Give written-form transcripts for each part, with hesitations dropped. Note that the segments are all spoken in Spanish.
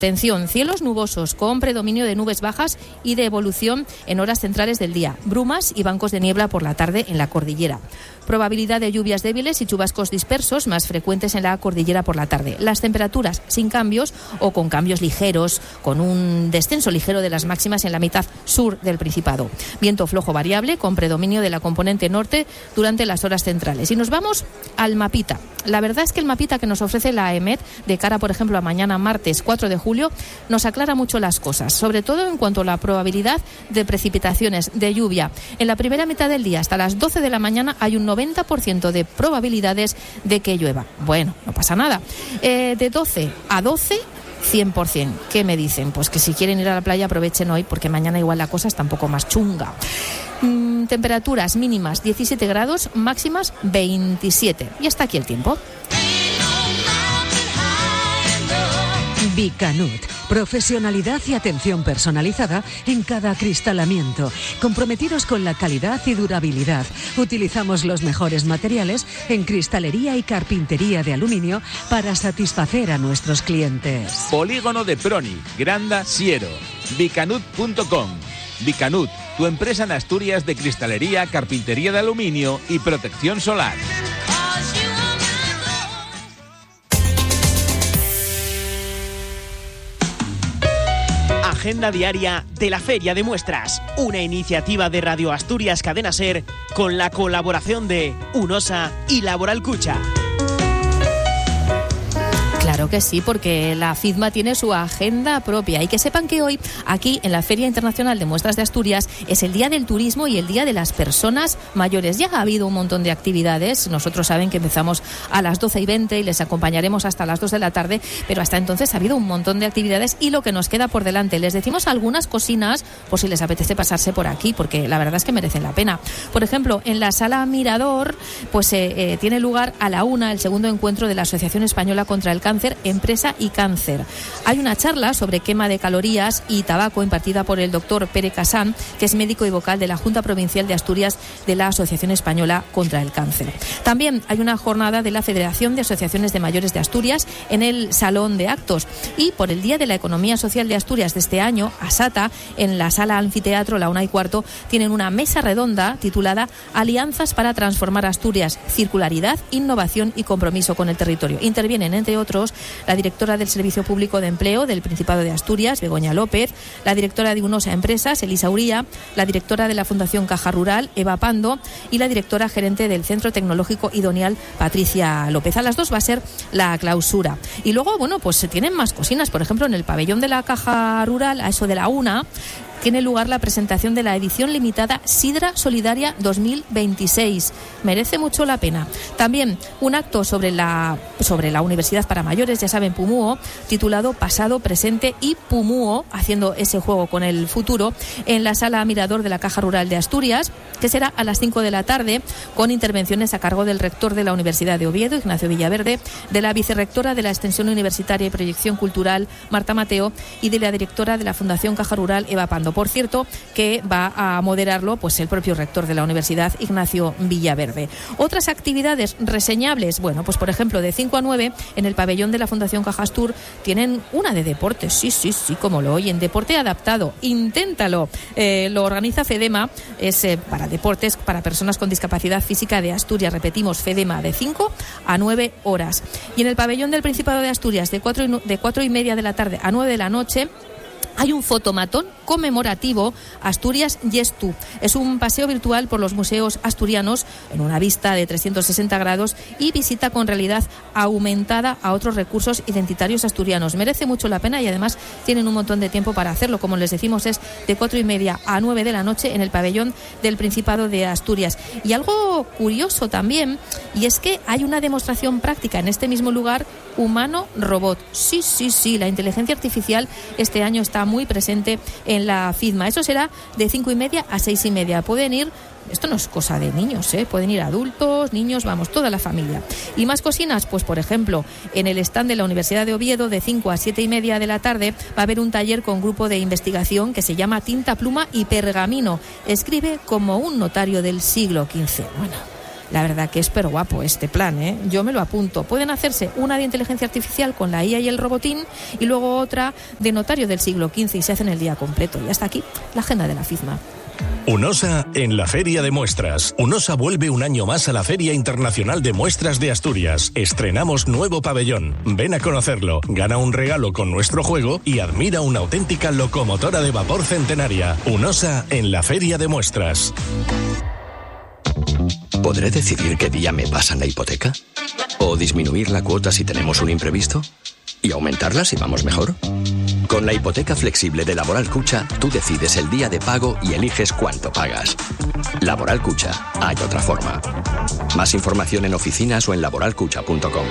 Atención, cielos nubosos con predominio de nubes bajas y de evolución en horas centrales del día. Brumas y bancos de niebla por la tarde en la cordillera. Probabilidad de lluvias débiles y chubascos dispersos más frecuentes en la cordillera por la tarde. Las temperaturas sin cambios o con cambios ligeros, con un descenso ligero de las máximas en la mitad sur del Principado. Viento flojo variable con predominio de la componente norte durante las horas centrales. Y nos vamos al mapita. La verdad es que el mapita que nos ofrece la EMET de cara, por ejemplo, a mañana martes 4 de julio, nos aclara mucho las cosas, sobre todo en cuanto a la probabilidad de precipitaciones, de lluvia. En la primera mitad del día, hasta las 12 de la mañana, hay un 90% de probabilidades de que llueva. Bueno, no pasa nada. De 12 a 12... 100%. ¿Qué me dicen? Pues que si quieren ir a la playa aprovechen hoy, porque mañana igual la cosa está un poco más chunga. Temperaturas mínimas 17 grados, máximas 27. Y hasta aquí el tiempo. Bicanut. Profesionalidad y atención personalizada en cada acristalamiento. Comprometidos con la calidad y durabilidad. Utilizamos los mejores materiales en cristalería y carpintería de aluminio para satisfacer a nuestros clientes. Polígono de Proni, Granda, Siero. Bicanut.com. Bicanut, tu empresa en Asturias de cristalería, carpintería de aluminio y protección solar. Agenda diaria de la Feria de Muestras, una iniciativa de Radio Asturias Cadena Ser con la colaboración de UNOSA y Laboral Cucha. Claro que sí, porque la FIDMA tiene su agenda propia. Y que sepan que hoy, aquí en la Feria Internacional de Muestras de Asturias, es el Día del Turismo y el Día de las Personas Mayores. Ya ha habido un montón de actividades. Nosotros saben que empezamos a las 12:20 y les acompañaremos hasta las 2 de la tarde, pero hasta entonces ha habido un montón de actividades y lo que nos queda por delante. Les decimos algunas cocinas por si les apetece pasarse por aquí, porque la verdad es que merecen la pena. Por ejemplo, en la Sala Mirador, pues tiene lugar a la 1 el segundo encuentro de la Asociación Española contra el Cáncer, Empresa y Cáncer. Hay una charla sobre quema de calorías y tabaco impartida por el doctor Pere Casán, que es médico y vocal de la Junta Provincial de Asturias de la Asociación Española contra el Cáncer. También hay una jornada de la Federación de Asociaciones de Mayores de Asturias en el Salón de Actos. Y por el Día de la Economía Social de Asturias de este año, ASATA, en la Sala Anfiteatro, la 1:15, tienen una mesa redonda titulada Alianzas para transformar Asturias, circularidad, innovación y compromiso con el territorio. Intervienen, entre otros, la directora del Servicio Público de Empleo del Principado de Asturias, Begoña López, la directora de UNOSA Empresas, Elisa Uría, la directora de la Fundación Caja Rural, Eva Pando, y la directora gerente del Centro Tecnológico Idonial, Patricia López. A las 2 va a ser la clausura. Y luego, bueno, pues se tienen más cocinas. Por ejemplo, en el pabellón de la Caja Rural, a eso de la 1, tiene lugar la presentación de la edición limitada Sidra Solidaria 2026. Merece mucho la pena. También un acto sobre la Universidad para Mayores, ya saben, PUMUO, titulado Pasado, Presente y PUMUO, haciendo ese juego con el futuro, en la Sala Mirador de la Caja Rural de Asturias, que será a las 5 de la tarde, con intervenciones a cargo del rector de la Universidad de Oviedo, Ignacio Villaverde, de la vicerrectora de la Extensión Universitaria y Proyección Cultural, Marta Mateo, y de la directora de la Fundación Caja Rural, Eva Pando. Por cierto, que va a moderarlo pues el propio rector de la universidad, Ignacio Villaverde. Otras actividades reseñables, bueno, pues por ejemplo, de 5 a 9, en el pabellón de la Fundación Cajastur, tienen una de deportes. Sí, como lo oyen, deporte adaptado. Inténtalo. Lo organiza FEDEMA, es para deportes para personas con discapacidad física de Asturias. Repetimos, FEDEMA, de 5 a 9 horas. Y en el pabellón del Principado de Asturias, de 4:30 de la tarde a 9 de la noche, hay un fotomatón conmemorativo Asturias Yes Tú. Es un paseo virtual por los museos asturianos en una vista de 360 grados y visita con realidad aumentada a otros recursos identitarios asturianos. Merece mucho la pena y además tienen un montón de tiempo para hacerlo. Como les decimos, es de 4:30 a 9 de la noche en el pabellón del Principado de Asturias. Y algo curioso también, y es que hay una demostración práctica en este mismo lugar, humano-robot. Sí, la inteligencia artificial este año está muy presente en la FIDMA. Eso será de 5:30 a 6:30. Pueden ir, esto no es cosa de niños, pueden ir adultos, niños, vamos, toda la familia. Y más cocinas, pues por ejemplo, en el stand de la Universidad de Oviedo, de 5 a 7:30 de la tarde, va a haber un taller con grupo de investigación que se llama Tinta, Pluma y Pergamino. Escribe como un notario del siglo XV. Bueno, La verdad que es súper guapo este plan, ¿eh? Yo me lo apunto. Pueden hacerse una de inteligencia artificial con la IA y el robotín y luego otra de notario del siglo XV y se hacen el día completo. Y hasta aquí la agenda de la FIZMA. UNOSA en la Feria de Muestras. UNOSA vuelve un año más a la Feria Internacional de Muestras de Asturias. Estrenamos nuevo pabellón. Ven a conocerlo, gana un regalo con nuestro juego y admira una auténtica locomotora de vapor centenaria. UNOSA en la Feria de Muestras. ¿Podré decidir qué día me pasan la hipoteca? ¿O disminuir la cuota si tenemos un imprevisto? ¿Y aumentarla si vamos mejor? Con la hipoteca flexible de Laboral Cucha, tú decides el día de pago y eliges cuánto pagas. Laboral Cucha, hay otra forma. Más información en oficinas o en laboralcucha.com.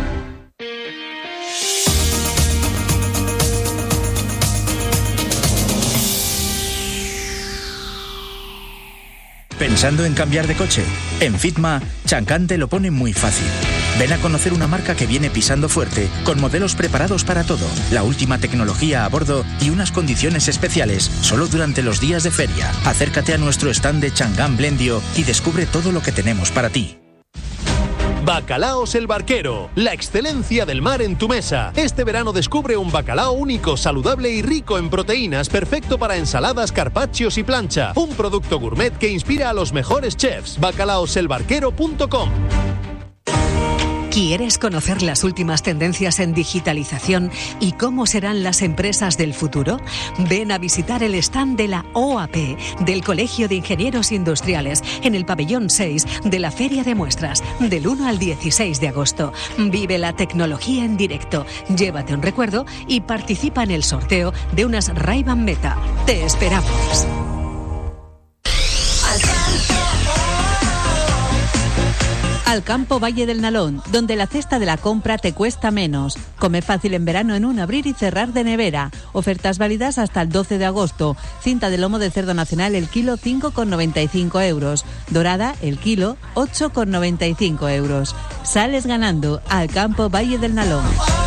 ¿Pensando en cambiar de coche? En FITMA, Changan te lo pone muy fácil. Ven a conocer una marca que viene pisando fuerte, con modelos preparados para todo, la última tecnología a bordo y unas condiciones especiales, solo durante los días de feria. Acércate a nuestro stand de Changan Blendio y descubre todo lo que tenemos para ti. Bacalaos el Barquero, la excelencia del mar en tu mesa. Este verano descubre un bacalao único, saludable y rico en proteínas, perfecto para ensaladas, carpaccios y plancha. Un producto gourmet que inspira a los mejores chefs. Bacalaoselbarquero.com. ¿Quieres conocer las últimas tendencias en digitalización y cómo serán las empresas del futuro? Ven a visitar el stand de la OAP, del Colegio de Ingenieros Industriales, en el pabellón 6 de la Feria de Muestras, del 1 al 16 de agosto. Vive la tecnología en directo, llévate un recuerdo y participa en el sorteo de unas Ray-Ban Meta. ¡Te esperamos! Alcampo Valle del Nalón, donde la cesta de la compra te cuesta menos. Come fácil en verano en un abrir y cerrar de nevera. Ofertas válidas hasta el 12 de agosto. Cinta de lomo de cerdo nacional el kilo 5,95 euros. Dorada el kilo 8,95 euros. Sales ganando. Alcampo Valle del Nalón.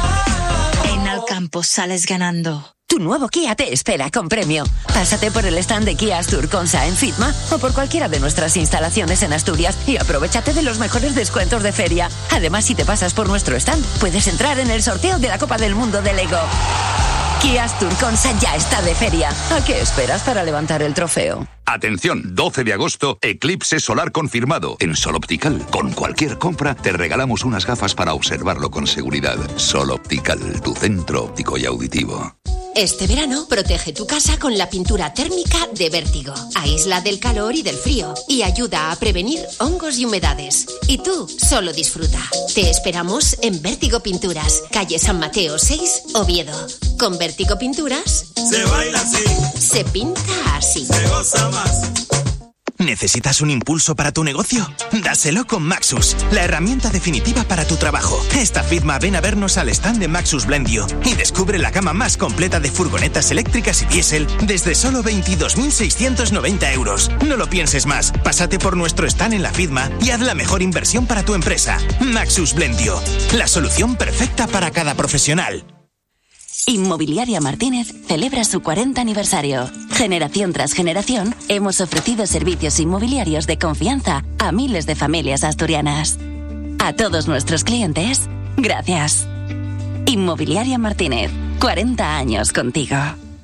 En Alcampo sales ganando. Tu nuevo Kia te espera con premio. Pásate por el stand de Kia Astur Consa en FITMA o por cualquiera de nuestras instalaciones en Asturias y aprovechate de los mejores descuentos de feria. Además, si te pasas por nuestro stand, puedes entrar en el sorteo de la Copa del Mundo de Lego. Kia Astur Consa ya está de feria. ¿A qué esperas para levantar el trofeo? Atención, 12 de agosto, eclipse solar confirmado. En Sol Optical, con cualquier compra, te regalamos unas gafas para observarlo con seguridad. Sol Optical, tu centro óptico y auditivo. Este verano, protege tu casa con la pintura térmica de Vértigo. Aísla del calor y del frío y ayuda a prevenir hongos y humedades. Y tú, solo disfruta. Te esperamos en Vértigo Pinturas, calle San Mateo 6, Oviedo. Con Vértigo Pinturas... se baila así. Se pinta así. Se goza más. ¿Necesitas un impulso para tu negocio? Dáselo con Maxus, la herramienta definitiva para tu trabajo. Esta FITMA ven a vernos al stand de Maxus Blendio y descubre la gama más completa de furgonetas eléctricas y diésel desde solo 22.690 euros. No lo pienses más, pásate por nuestro stand en la FITMA y haz la mejor inversión para tu empresa. Maxus Blendio, la solución perfecta para cada profesional. Inmobiliaria Martínez celebra su 40 aniversario. Generación tras generación, hemos ofrecido servicios inmobiliarios de confianza a miles de familias asturianas. A todos nuestros clientes, gracias. Inmobiliaria Martínez, 40 años contigo.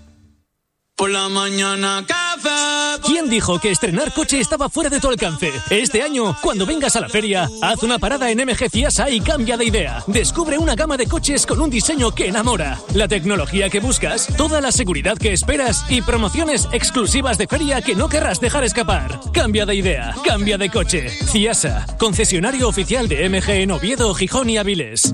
Por la mañana café. ¿Quién dijo que estrenar coche estaba fuera de tu alcance? Este año, cuando vengas a la feria, haz una parada en MG Ciasa y cambia de idea. Descubre una gama de coches con un diseño que enamora, la tecnología que buscas, toda la seguridad que esperas y promociones exclusivas de feria que no querrás dejar escapar. Cambia de idea, cambia de coche. Ciasa, concesionario oficial de MG en Oviedo, Gijón y Avilés.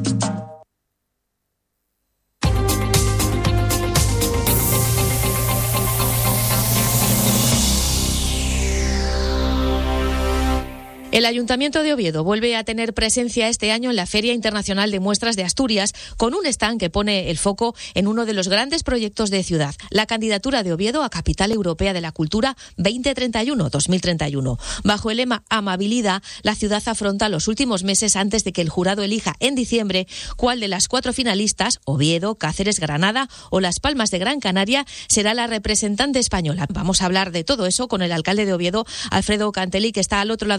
El Ayuntamiento de Oviedo vuelve a tener presencia este año en la Feria Internacional de Muestras de Asturias con un stand que pone el foco en uno de los grandes proyectos de ciudad, la candidatura de Oviedo a Capital Europea de la Cultura 2031-2031. Bajo el lema Amabilidad, la ciudad afronta los últimos meses antes de que el jurado elija en diciembre cuál de las 4 finalistas, Oviedo, Cáceres, Granada o Las Palmas de Gran Canaria, será la representante española. Vamos a hablar de todo eso con el alcalde de Oviedo, Alfredo Cantelli, que está al otro lado del teléfono.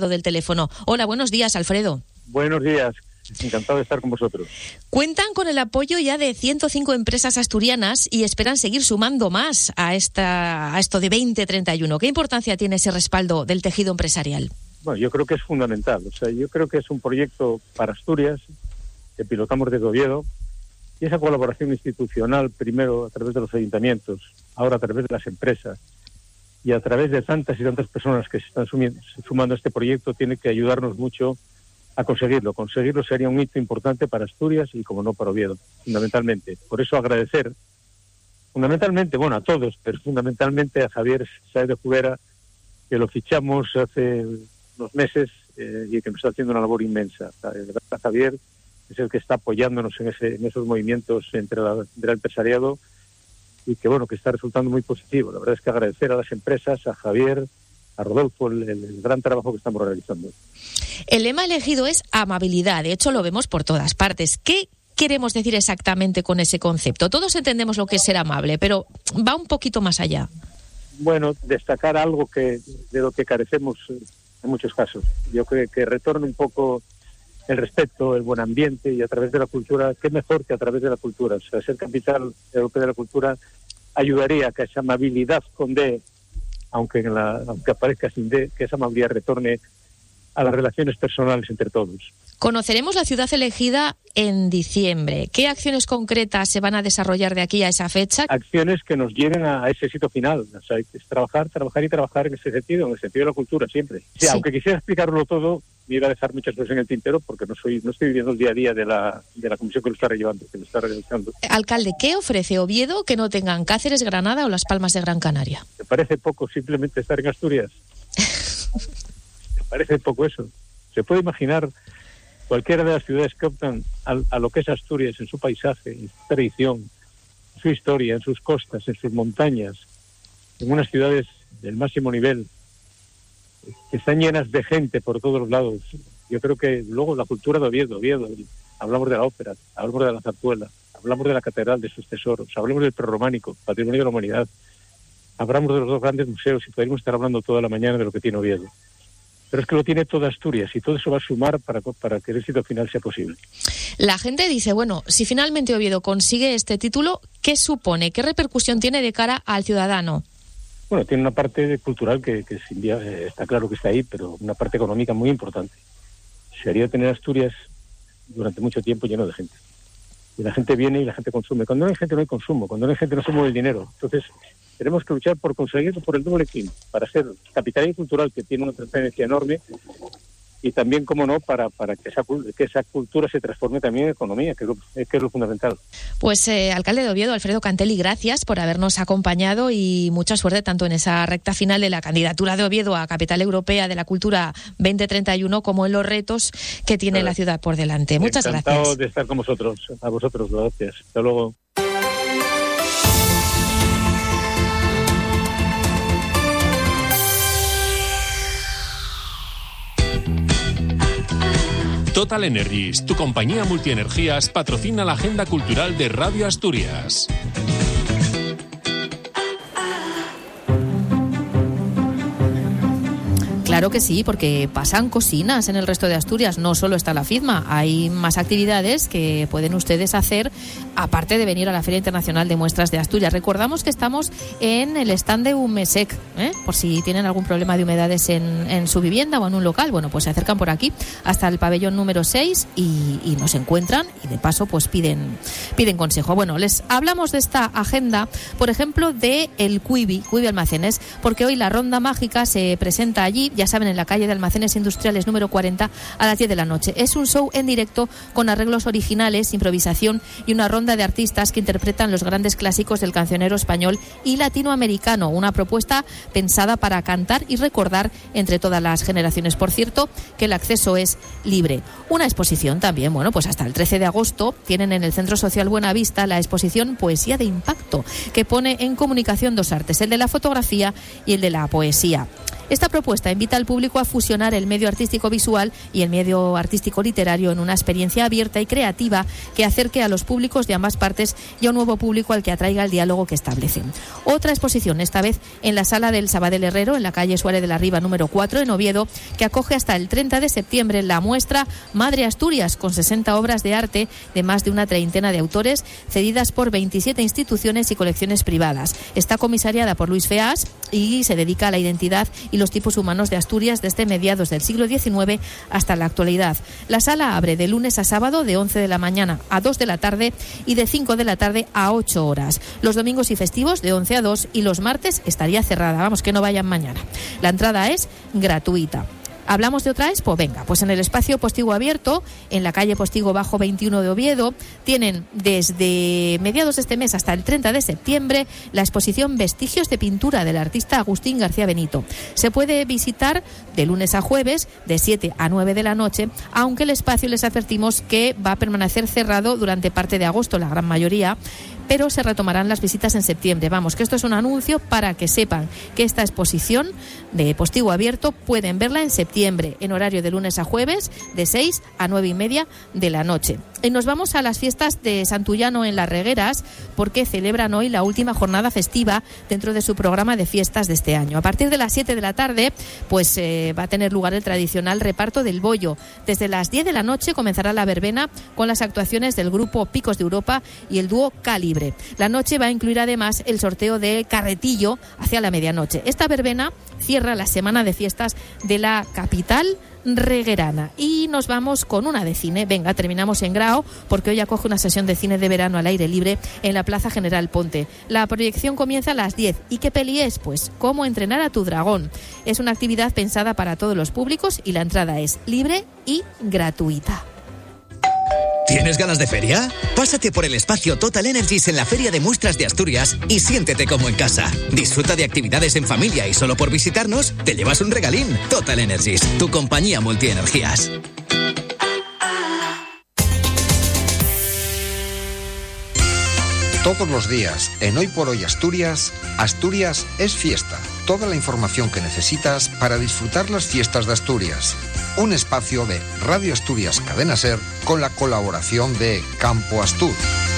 teléfono. Hola, buenos días, Alfredo. Buenos días. Encantado de estar con vosotros. Cuentan con el apoyo ya de 105 empresas asturianas y esperan seguir sumando más a esto de 2031. ¿Qué importancia tiene ese respaldo del tejido empresarial? Bueno, yo creo que es fundamental. O sea, yo creo que es un proyecto para Asturias que pilotamos desde Oviedo, y esa colaboración institucional, primero a través de los ayuntamientos, ahora a través de las empresas y a través de tantas y tantas personas que se están sumando a este proyecto, tiene que ayudarnos mucho a conseguirlo. Conseguirlo sería un hito importante para Asturias y, como no, para Oviedo, fundamentalmente. Por eso agradecer, fundamentalmente, bueno, a todos, pero fundamentalmente a Javier Sáez de Jubera, que lo fichamos hace unos meses y que nos está haciendo una labor inmensa. Javier es el que está apoyándonos en esos movimientos entre del empresariado y que, bueno, que está resultando muy positivo. La verdad es que agradecer a las empresas, a Javier, a Rodolfo, el gran trabajo que estamos realizando. El lema elegido es amabilidad, de hecho lo vemos por todas partes. ¿Qué queremos decir exactamente con ese concepto? Todos entendemos lo que es ser amable, pero va un poquito más allá. Bueno, destacar algo de lo que carecemos en muchos casos. Yo creo que retorne un poco el respeto, el buen ambiente, y a través de la cultura, qué mejor que a través de la cultura. O sea, ser capital europea de la cultura ayudaría a que esa amabilidad con D, aunque aparezca sin D, que esa amabilidad retorne a las relaciones personales entre todos. Conoceremos la ciudad elegida en diciembre. ¿Qué acciones concretas se van a desarrollar de aquí a esa fecha? Acciones que nos lleven a ese éxito final. O sea, es trabajar en ese sentido, en el sentido de la cultura siempre. Sí. Aunque quisiera explicarlo todo, me iba a dejar muchas cosas en el tintero porque no estoy viviendo el día a día de la comisión que lo está llevando, que lo está realizando. Alcalde, ¿qué ofrece Oviedo que no tengan Cáceres, Granada o Las Palmas de Gran Canaria? ¿Te parece poco simplemente estar en Asturias? ¿Te parece poco eso? ¿Se puede imaginar cualquiera de las ciudades que optan a lo que es Asturias en su paisaje, en su tradición, en su historia, en sus costas, en sus montañas, en unas ciudades del máximo nivel, que están llenas de gente por todos los lados? Yo creo que luego la cultura de Oviedo, hablamos de la ópera, hablamos de la zarzuela, hablamos de la catedral, de sus tesoros, hablamos del prerrománico, patrimonio de la humanidad, hablamos de los dos grandes museos y podríamos estar hablando toda la mañana de lo que tiene Oviedo. Pero es que lo tiene toda Asturias y todo eso va a sumar para que el éxito final sea posible. La gente dice, bueno, si finalmente Oviedo consigue este título, ¿qué supone? ¿Qué repercusión tiene de cara al ciudadano? Bueno, tiene una parte cultural que sin duda está claro que está ahí, pero una parte económica muy importante. Sería tener Asturias durante mucho tiempo lleno de gente. Y la gente viene y la gente consume. Cuando no hay gente no hay consumo, cuando no hay gente no se mueve el dinero. Entonces, tenemos que luchar por conseguirlo por el doble fin, para ser capitalidad cultural, que tiene una trascendencia enorme, y también, como no, para que esa cultura se transforme también en economía, que es lo fundamental. Pues, alcalde de Oviedo, Alfredo Cantelli, gracias por habernos acompañado y mucha suerte tanto en esa recta final de la candidatura de Oviedo a Capital Europea de la Cultura 2031 como en los retos que tiene la ciudad por delante. Muchas gracias. Encantado de estar con vosotros. A vosotros, gracias. Hasta luego. Total Energies, tu compañía multienergías, patrocina la agenda cultural de Radio Asturias. Claro que sí, porque pasan cocinas en el resto de Asturias, no solo está la FIDMA, hay más actividades que pueden ustedes hacer aparte de venir a la Feria Internacional de Muestras de Asturias. Recordamos que estamos en el stand de Umesec, por si tienen algún problema de humedades en su vivienda o en un local, bueno, pues se acercan por aquí hasta el pabellón número 6 y nos encuentran y de paso pues piden consejo. Bueno, les hablamos de esta agenda, por ejemplo, de el Quibi Almacenes, porque hoy la ronda mágica se presenta allí, ya saben, en la calle de Almacenes Industriales número 40 a las 10 de la noche. Es un show en directo con arreglos originales, improvisación y una ronda de artistas que interpretan los grandes clásicos del cancionero español y latinoamericano. Una propuesta pensada para cantar y recordar entre todas las generaciones. Por cierto, que el acceso es libre. Una exposición también, bueno, pues hasta el 13 de agosto tienen en el Centro Social Buenavista la exposición Poesía de Impacto, que pone en comunicación dos artes, el de la fotografía y el de la poesía. Esta propuesta invita invita al público a fusionar el medio artístico visual y el medio artístico literario en una experiencia abierta y creativa que acerque a los públicos de ambas partes y a un nuevo público al que atraiga el diálogo que establecen. Otra exposición, esta vez en la sala del Sabadell Herrero, en la calle Suárez de la Riva número 4 en Oviedo, que acoge hasta el 30 de septiembre la muestra Madre Asturias, con 60 obras de arte de más de una treintena de autores, cedidas por 27 instituciones y colecciones privadas. Está comisariada por Luis Feas y se dedica a la identidad y los tipos humanos de Asturias desde mediados del siglo XIX hasta la actualidad. La sala abre de lunes a sábado de 11 de la mañana a 2 de la tarde y de 5 de la tarde a 8 horas. Los domingos y festivos de 11 a 2 y los martes estaría cerrada. Vamos, que no vayan mañana. La entrada es gratuita. ¿Hablamos de otra expo? Venga, pues en el espacio Postigo Abierto, en la calle Postigo Bajo 21 de Oviedo, tienen desde mediados de este mes hasta el 30 de septiembre la exposición Vestigios de Pintura del artista Agustín García Benito. Se puede visitar de lunes a jueves, de 7 a 9 de la noche, aunque el espacio les advertimos que va a permanecer cerrado durante parte de agosto, la gran mayoría, pero se retomarán las visitas en septiembre. Vamos, que esto es un anuncio para que sepan que esta exposición de Postigo Abierto pueden verla en septiembre, en horario de lunes a jueves, de 6 a 9 y media de la noche. Y nos vamos a las fiestas de Santullano en Las Regueras, porque celebran hoy la última jornada festiva dentro de su programa de fiestas de este año. A partir de las 7 de la tarde, pues va a tener lugar el tradicional reparto del bollo. Desde las 10 de la noche comenzará la verbena con las actuaciones del grupo Picos de Europa y el dúo Calibre. La noche va a incluir además el sorteo de carretillo hacia la medianoche. Esta verbena cierra la semana de fiestas de la capital reguerana. Y nos vamos con una de cine. Venga, terminamos en Grao, porque hoy acoge una sesión de cine de verano al aire libre en la Plaza General Ponte. La proyección comienza a las 10. ¿Y qué peli es? Pues Cómo entrenar a tu dragón. Es una actividad pensada para todos los públicos y la entrada es libre y gratuita. ¿Tienes ganas de feria? Pásate por el espacio Total Energies en la Feria de Muestras de Asturias y siéntete como en casa. Disfruta de actividades en familia y solo por visitarnos te llevas un regalín. Total Energies, tu compañía multienergías. Todos los días, en Hoy por Hoy Asturias, Asturias es fiesta. Toda la información que necesitas para disfrutar las fiestas de Asturias. Un espacio de Radio Asturias Cadena SER con la colaboración de Campo Astur.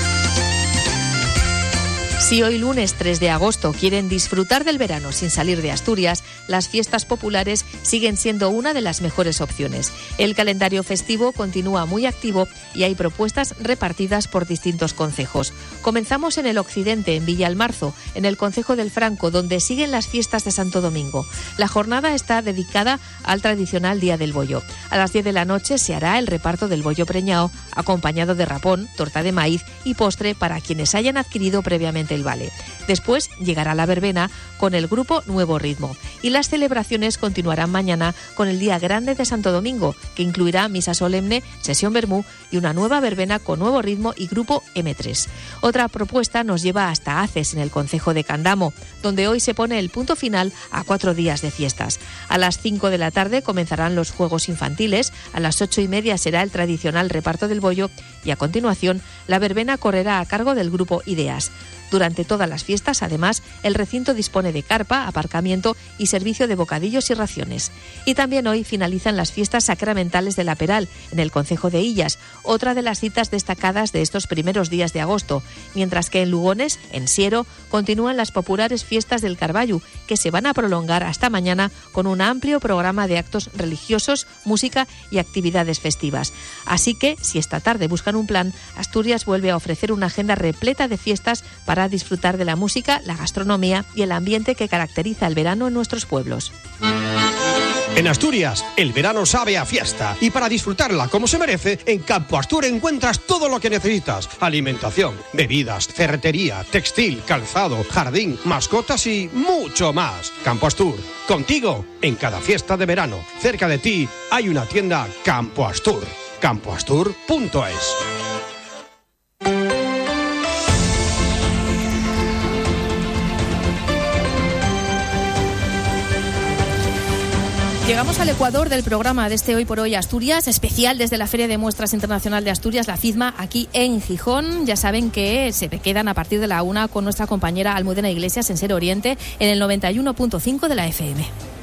Si hoy lunes 3 de agosto quieren disfrutar del verano sin salir de Asturias, las fiestas populares siguen siendo una de las mejores opciones. El calendario festivo continúa muy activo y hay propuestas repartidas por distintos concejos. Comenzamos en el occidente, en Villalmarzo, en el concejo del Franco, donde siguen las fiestas de Santo Domingo. La jornada está dedicada al tradicional Día del Bollo. A las 10 de la noche se hará el reparto del bollo preñado, acompañado de rapón, torta de maíz y postre para quienes hayan adquirido previamente el vale. Después llegará la verbena con el grupo Nuevo Ritmo y las celebraciones continuarán mañana con el Día Grande de Santo Domingo, que incluirá misa solemne, sesión vermú y una nueva verbena con Nuevo Ritmo y grupo M3. Otra propuesta nos lleva hasta Aces, en el concejo de Candamo, donde hoy se pone el punto final a 4 días de fiestas. A las 5 de la tarde comenzarán los juegos infantiles, a las 8:30 será el tradicional reparto del bollo y a continuación la verbena correrá a cargo del grupo Ideas. Durante todas las fiestas, además, el recinto dispone de carpa, aparcamiento y servicio de bocadillos y raciones. Y también hoy finalizan las fiestas sacramentales de la Peral, en el concejo de Illas, otra de las citas destacadas de estos primeros días de agosto, mientras que en Lugones, en Siero, continúan las populares fiestas del Carballo, que se van a prolongar hasta mañana con un amplio programa de actos religiosos, música y actividades festivas. Así que, si esta tarde buscan un plan, Asturias vuelve a ofrecer una agenda repleta de fiestas para disfrutar de la música, la gastronomía y el ambiente que caracteriza el verano en nuestros pueblos. En Asturias, el verano sabe a fiesta y para disfrutarla como se merece, en Campo Astur encuentras todo lo que necesitas: alimentación, bebidas, ferretería, textil, calzado, jardín, mascotas y mucho más. Campo Astur, contigo en cada fiesta de verano. Cerca de ti hay una tienda Campo Astur. campoastur.es. Llegamos al Ecuador del programa de este Hoy por Hoy Asturias, especial desde la Feria de Muestras Internacional de Asturias, la FIDMA, aquí en Gijón. Ya saben que se quedan a partir de la 1 con nuestra compañera Almudena Iglesias en Ser Oriente, en el 91.5 de la FM.